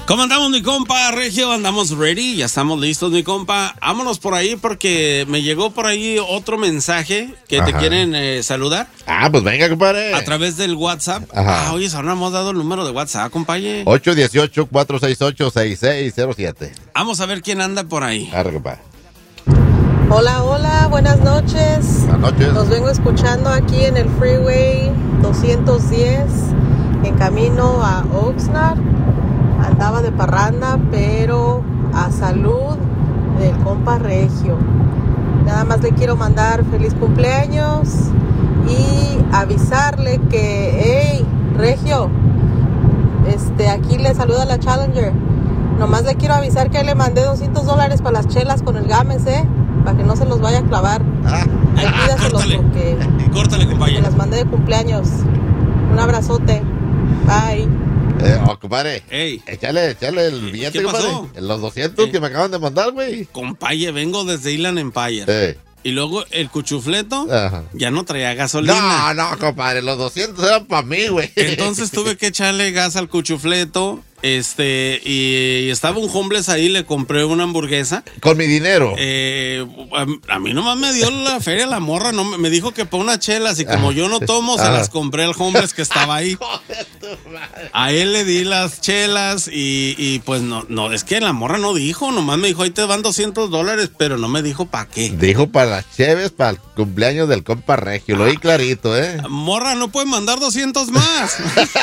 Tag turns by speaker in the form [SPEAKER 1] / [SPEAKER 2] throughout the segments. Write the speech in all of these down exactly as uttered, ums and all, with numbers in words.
[SPEAKER 1] ¿Cómo andamos, mi compa Regio? Andamos ready, ya estamos listos, mi compa. Vámonos por ahí porque me llegó por ahí otro mensaje que Ajá. te quieren eh, saludar.
[SPEAKER 2] Ah, pues venga, compadre.
[SPEAKER 1] A través del WhatsApp. Ajá. Ah, oye, ahora hemos dado el número de WhatsApp, compadre.
[SPEAKER 2] ocho uno ocho, cuatro seis ocho, seis seis cero siete.
[SPEAKER 1] Vamos a ver quién anda por ahí.
[SPEAKER 2] Arre, compadre.
[SPEAKER 3] Hola, hola, buenas noches.
[SPEAKER 2] Buenas noches.
[SPEAKER 3] Los vengo escuchando aquí en el Freeway doscientos diez, en camino a Oxnard. Andaba de parranda, pero a salud del compa Regio. Nada más le quiero mandar feliz cumpleaños y avisarle que, hey, Regio, este, aquí le saluda la Challenger. Nomás le quiero avisar que le mandé doscientos dólares para las chelas con el Gámez, ¿eh? Para que no se los vaya a clavar.
[SPEAKER 1] Ah,
[SPEAKER 3] Ahí pídaselos
[SPEAKER 1] córtale,
[SPEAKER 3] porque
[SPEAKER 1] córtale, compañero.
[SPEAKER 3] se las mandé de cumpleaños. Un abrazote. Bye.
[SPEAKER 2] Eh, oh, compadre.
[SPEAKER 1] Ey.
[SPEAKER 2] Échale, échale el billete,
[SPEAKER 1] ¿Qué
[SPEAKER 2] compadre.
[SPEAKER 1] pasó?
[SPEAKER 2] Los doscientos eh. que me acaban de mandar, güey.
[SPEAKER 1] Compaye, vengo desde Inland Empire.
[SPEAKER 2] Eh.
[SPEAKER 1] Y luego el cuchufleto
[SPEAKER 2] Ajá.
[SPEAKER 1] ya no traía gasolina.
[SPEAKER 2] No, no, compadre, los doscientos eran para mí, güey.
[SPEAKER 1] Entonces tuve que echarle gas al cuchufleto. Este, y estaba un homeless ahí, le compré una hamburguesa.
[SPEAKER 2] Con mi dinero.
[SPEAKER 1] Eh, a, a mí nomás me dio la feria la morra, no me, me dijo que para unas chelas y como yo no tomo, se las compré al homeless que estaba ahí. A él le di las chelas y, y pues no, no, es que la morra no dijo, nomás me dijo, ahí te van doscientos dólares, pero no me dijo para qué.
[SPEAKER 2] Dijo para las cheves, para el cumpleaños del compa Regio, lo oí clarito, ¿eh?
[SPEAKER 1] Morra, no puede mandar doscientos más.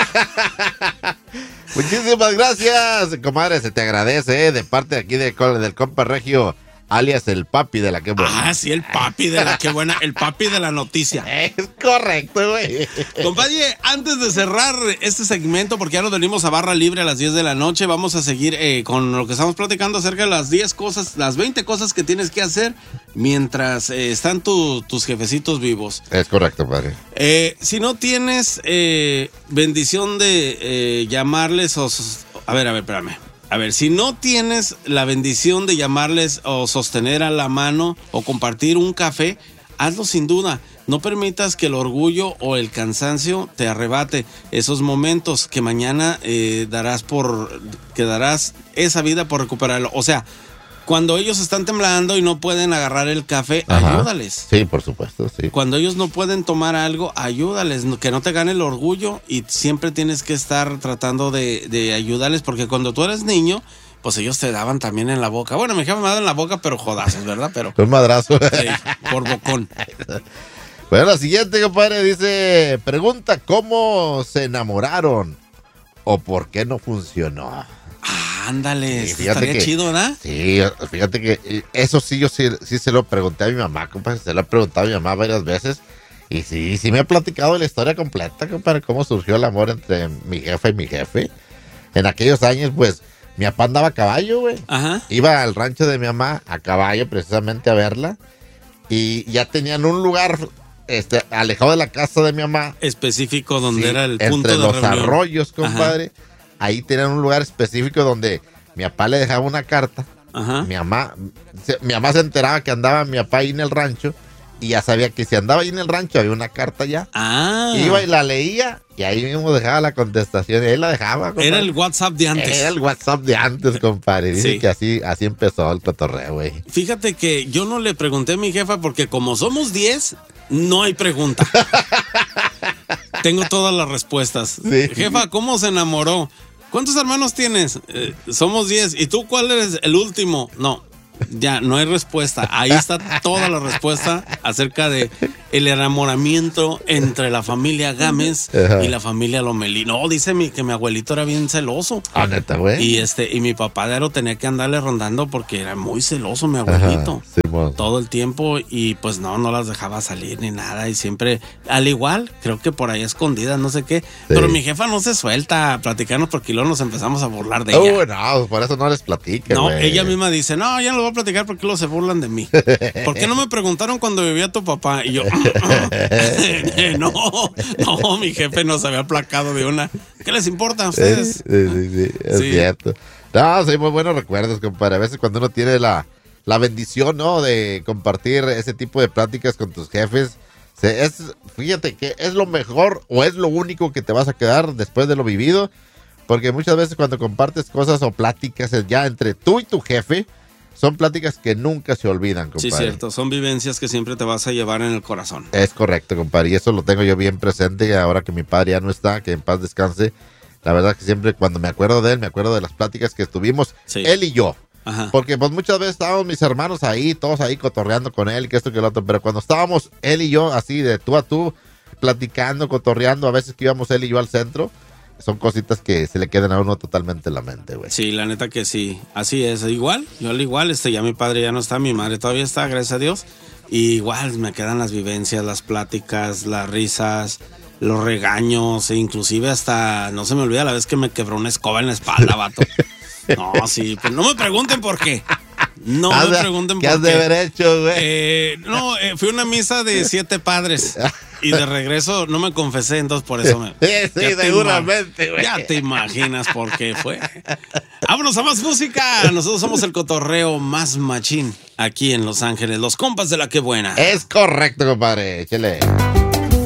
[SPEAKER 2] Muchísimas gracias, comadre, se te agradece, ¿eh? De parte de aquí de, del compa Regio, alias el papi de la que buena.
[SPEAKER 1] Ah, sí, el papi de la que buena, el papi de la noticia.
[SPEAKER 2] Es correcto, güey.
[SPEAKER 1] Compadre, antes de cerrar este segmento, porque ya nos venimos a Barra Libre a las diez de la noche, vamos a seguir eh, con lo que estamos platicando acerca de las diez cosas, las veinte cosas que tienes que hacer mientras eh, están tu, tus jefecitos vivos.
[SPEAKER 2] Es correcto, padre.
[SPEAKER 1] Eh, si no tienes eh, bendición de eh, llamarles o... A ver, a ver, espérame. A ver, si no tienes la bendición de llamarles o sostener a la mano o compartir un café, hazlo sin duda. No permitas que el orgullo o el cansancio te arrebate esos momentos que mañana eh, darás por, que darás esa vida por recuperarlo. O sea, cuando ellos están temblando y no pueden agarrar el café, Ajá. ayúdales.
[SPEAKER 2] Sí, por supuesto, sí.
[SPEAKER 1] Cuando ellos no pueden tomar algo, ayúdales, que no te gane el orgullo y siempre tienes que estar tratando de, de ayudarles porque cuando tú eres niño, pues ellos te daban también en la boca. Bueno, mi jefe me daba en la boca, pero jodazos, ¿verdad? Pero
[SPEAKER 2] un madrazo.
[SPEAKER 1] Sí, por bocón.
[SPEAKER 2] Bueno, la siguiente, compadre, dice, pregunta cómo se enamoraron o por qué no funcionó.
[SPEAKER 1] Ándale,
[SPEAKER 2] sí,
[SPEAKER 1] estaría
[SPEAKER 2] que,
[SPEAKER 1] chido, ¿verdad?
[SPEAKER 2] Sí, fíjate que eso sí, yo sí, sí se lo pregunté a mi mamá, compadre, se lo he preguntado a mi mamá varias veces. Y sí, sí me ha platicado la historia completa, compadre, cómo surgió el amor entre mi jefe y mi jefe. En aquellos años, pues, mi papá andaba a caballo, güey.
[SPEAKER 1] Ajá.
[SPEAKER 2] Iba al rancho de mi mamá a caballo, precisamente a verla. Y ya tenían un lugar este, alejado de la casa de mi mamá.
[SPEAKER 1] Específico, donde
[SPEAKER 2] sí,
[SPEAKER 1] era el punto
[SPEAKER 2] entre
[SPEAKER 1] de
[SPEAKER 2] los
[SPEAKER 1] reunión.
[SPEAKER 2] arroyos, compadre. Ajá. Ahí tenían un lugar específico donde mi papá le dejaba una carta.
[SPEAKER 1] Ajá.
[SPEAKER 2] Mi mamá, se, mi mamá se enteraba que andaba mi papá ahí en el rancho y ya sabía que si andaba ahí en el rancho había una carta ya.
[SPEAKER 1] Ah.
[SPEAKER 2] Iba y la leía y ahí mismo dejaba la contestación y él la dejaba, compadre.
[SPEAKER 1] Era el WhatsApp de antes.
[SPEAKER 2] Era el WhatsApp de antes, compadre. Dice sí. que así, así empezó el cotorreo, güey.
[SPEAKER 1] Fíjate que yo no le pregunté a mi jefa porque como somos diez, no hay pregunta. Tengo todas las respuestas. Sí. Jefa, ¿cómo se enamoró? ¿Cuántos hermanos tienes? Eh, somos diez. ¿Y tú cuál eres el último? No, ya no hay respuesta. Ahí está toda la respuesta acerca de el enamoramiento entre la familia Gámez Ajá. y la familia Lomelí. No, dice mi, que mi abuelito era bien celoso.
[SPEAKER 2] Ah, neta, güey.
[SPEAKER 1] Y este, y mi papá de Aro tenía que andarle rondando porque era muy celoso mi abuelito. Ajá, sí, bueno. Todo el tiempo y pues no, no las dejaba salir ni nada y siempre, al igual, creo que por ahí escondidas, no sé qué. Sí. Pero mi jefa no se suelta a platicarnos porque luego nos empezamos a burlar de ella.
[SPEAKER 2] Oh, no, por eso no les platique,
[SPEAKER 1] No,
[SPEAKER 2] wey.
[SPEAKER 1] Ella misma dice, no, ya no lo voy a platicar porque luego se burlan de mí. ¿Por qué no me preguntaron cuando vivía tu papá? Y yo, no, no, mi jefe nos había aplacado de una. ¿Qué les importa a ustedes?
[SPEAKER 2] Sí, sí, sí, es sí. cierto. No, sí, muy buenos recuerdos, compadre. A veces cuando uno tiene la, la bendición, ¿no? De compartir ese tipo de pláticas con tus jefes, se, es, fíjate que es lo mejor o es lo único que te vas a quedar después de lo vivido. Porque muchas veces cuando compartes cosas o pláticas ya entre tú y tu jefe, son pláticas que nunca se olvidan, compadre.
[SPEAKER 1] Sí, cierto. Son vivencias que siempre te vas a llevar en el corazón.
[SPEAKER 2] Es correcto, compadre. Y eso lo tengo yo bien presente ahora que mi padre ya no está, que en paz descanse. La verdad que siempre cuando me acuerdo de él, me acuerdo de las pláticas que tuvimos, sí. él y yo.
[SPEAKER 1] Ajá.
[SPEAKER 2] Porque pues muchas veces estábamos mis hermanos ahí, todos ahí cotorreando con él, que esto que lo otro. Pero cuando estábamos él y yo así de tú a tú, platicando, cotorreando, a veces que íbamos él y yo al centro, son cositas que se le quedan a uno totalmente en la mente, güey.
[SPEAKER 1] Sí, la neta que sí, así es, igual, yo al igual, este, ya mi padre ya no está, mi madre todavía está, gracias a Dios, y igual me quedan las vivencias, las pláticas, las risas, los regaños, e inclusive hasta, no se me olvida la vez que me quebró una escoba en la espalda, vato. No, sí, pues no me pregunten por qué. No me pregunten por qué.
[SPEAKER 2] ¿Qué has de haber hecho, güey?
[SPEAKER 1] Eh, no, eh, fui a una misa de siete padres y de regreso no me confesé, entonces por eso me...
[SPEAKER 2] Sí, sí, seguramente, güey.
[SPEAKER 1] Ya te imaginas por qué fue. Vámonos a más música. Nosotros somos el cotorreo más machín aquí en Los Ángeles. Los compas de la que buena.
[SPEAKER 2] Es correcto, compadre. Échale.